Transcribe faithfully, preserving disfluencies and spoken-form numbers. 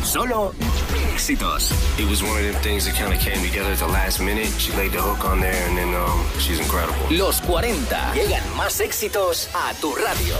Solo éxitos. It was one of them things that kind of came together at the last minute. She laid the hook on there and then um, she's incredible. Los cuarenta. Llegan más éxitos a tu radio.